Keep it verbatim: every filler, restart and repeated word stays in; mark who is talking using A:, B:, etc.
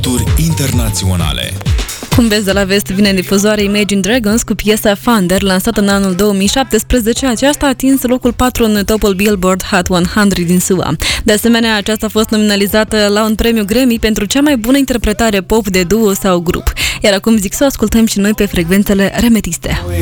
A: hituri internaționale.
B: Cum vezi de la vest, vine difuzoarea Imagine Dragons cu piesa Thunder, lansată în anul două mii șaptesprezece. Aceasta a atins locul patru în topul Billboard Hot o sută din S U A. De asemenea, aceasta a fost nominalizată la un premiu Grammy pentru cea mai bună interpretare pop de duo sau grup. Iar acum zic să o ascultăm și noi pe frecvențele remetiste.